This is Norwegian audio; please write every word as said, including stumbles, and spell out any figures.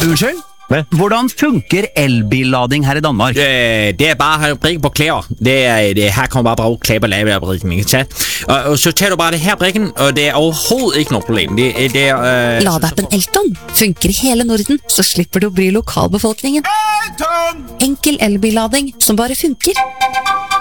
Unnskyld? Hvordan funker elbillading her i Danmark? Øh, det er bare brikken på klæder. Det er, det, her kommer bare bruge klæder på lavebrikken, ikke sant? Og, og så tager du bare det her brikken, og det er overhovedet ikke noe problem. Det, det er... Øh, Ladeappen Elton funker i hele Norden, så slipper du å bry lokalbefolkningen. Enkel elbillading som bare funker.